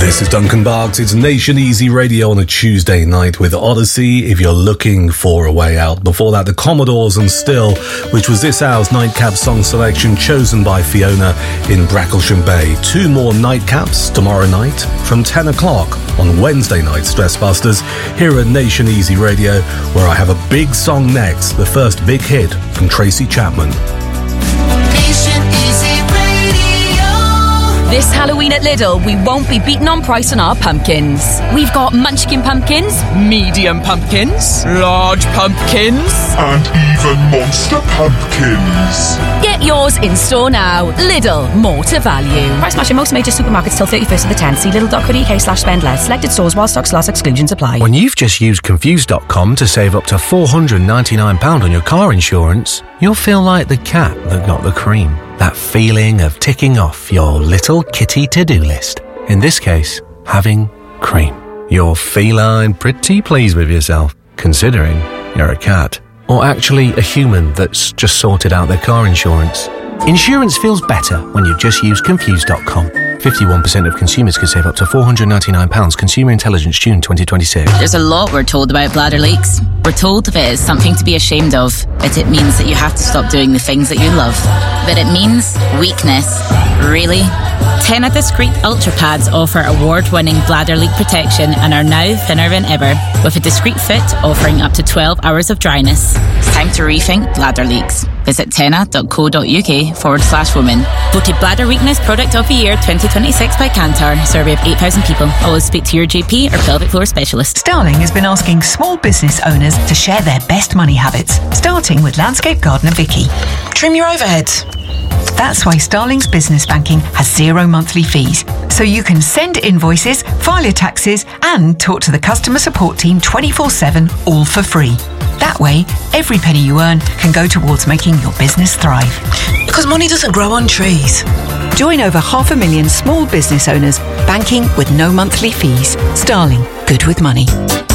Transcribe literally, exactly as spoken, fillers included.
This is Duncan Barks. It's Nation Easy Radio on a Tuesday night with Odyssey, if you're looking for a way out. Before that, the Commodores and Still, which was this hour's nightcap song selection chosen by Fiona in Bracklesham Bay. Two more nightcaps tomorrow night from ten o'clock on Wednesday night, Stressbusters, here at Nation Easy Radio, where I have a big song next, the first big hit from Tracy Chapman. Nation Easy Radio. This Halloween at Lidl, we won't be beaten on price on our pumpkins. We've got munchkin pumpkins, medium pumpkins, large pumpkins, and even monster pumpkins. Get yours in store now. Lidl, more to value. Price match in most major supermarkets till thirty-first of the tenth. See lidl.co.uk slash spend less. Selected stores while stocks last, exclusions apply. When you've just used confused dot com to save up to four hundred ninety-nine pounds on your car insurance, you'll feel like the cat that got the cream. That feeling of ticking off your little kitty to-do list. In this case, having cream. You're feline pretty pleased with yourself, considering you're a cat. Or actually a human that's just sorted out their car insurance. Insurance feels better when you just use confused dot com. fifty-one percent of consumers could save up to four hundred ninety-nine pounds. Consumer Intelligence, June twenty twenty-six. There's a lot we're told about bladder leaks. We're told that it's something to be ashamed of, that it means that you have to stop doing the things that you love. That it means weakness. Really? Tena Discreet Ultra Pads offer award-winning bladder leak protection and are now thinner than ever, with a discreet fit offering up to twelve hours of dryness. It's time to rethink bladder leaks. Visit tena.co.uk forward slash woman. Voted Bladder Weakness Product of the Year twenty twenty-six by Kantar. Survey of eight thousand people. Always speak to your G P or pelvic floor specialist. Starling has been asking small business owners to share their best money habits, starting with landscape gardener Vicky. Trim your overheads. That's why Starling's business banking has zero monthly fees. So you can send invoices, file your taxes, and talk to the customer support team twenty-four seven, all for free. That way, every penny you earn can go towards making your business thrive. Because money doesn't grow on trees. Join over half a million small business owners banking with no monthly fees. Starling, good with money.